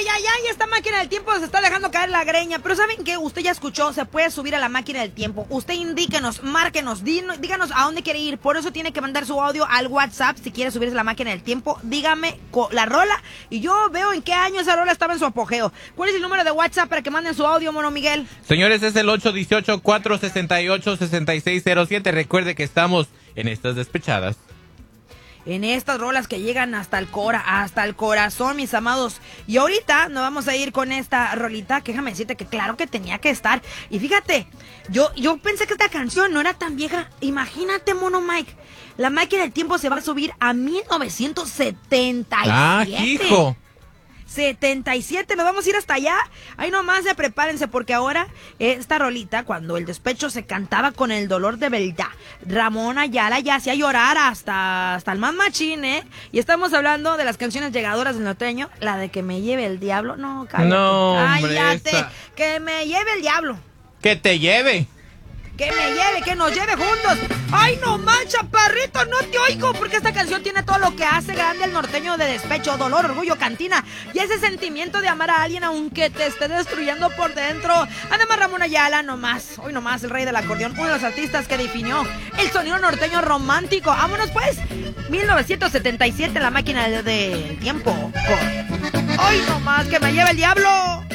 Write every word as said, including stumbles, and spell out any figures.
ay, ay, ay, esta máquina del tiempo se está dejando caer la greña. Pero ¿saben qué? Usted ya escuchó, se puede subir a la máquina del tiempo. Usted indíquenos, márquenos, díganos, díganos a dónde quiere ir. Por eso tiene que mandar su audio al WhatsApp si quiere subirse a la máquina del tiempo. Dígame la rola y yo veo en qué año esa rola estaba en su apogeo. ¿Cuál es el número de WhatsApp para que manden su audio, Mono Miguel? Señores, es el ocho uno ocho, cuatro seis ocho, seis seis cero siete. Recuerde que estamos en estas despechadas. En estas rolas que llegan hasta el cora, hasta el corazón, mis amados. Y ahorita nos vamos a ir con esta rolita, que déjame decirte que claro que tenía que estar. Y fíjate, yo, yo pensé que esta canción no era tan vieja. Imagínate, Mono Mike, la máquina del tiempo se va a subir a mil novecientos setenta y siete. ¡Ah, hijo! setenta y siete, nos vamos a ir hasta allá. Ahí nomás ya prepárense porque ahora esta rolita, cuando el despecho se cantaba con el dolor de verdad, Ramón Ayala ya hacía llorar hasta, hasta el más machín, ¿eh? Y estamos hablando de las canciones llegadoras del norteño, la de que me lleve el diablo. No, cállate. No, hombre, cállate, esa... que me lleve el diablo. Que te lleve. Que me lleve, que nos lleve juntos. Ay, no más, chaparrito, no te oigo. Porque esta canción tiene todo lo que hace grande el norteño de despecho, dolor, orgullo, cantina. Y ese sentimiento de amar a alguien aunque te esté destruyendo por dentro. Además, Ramón Ayala, nomás, hoy nomás, el rey del acordeón. Uno de los artistas que definió el sonido norteño romántico. Vámonos pues, mil novecientos setenta y siete, la máquina del de tiempo. Hoy nomás, que me lleve el diablo.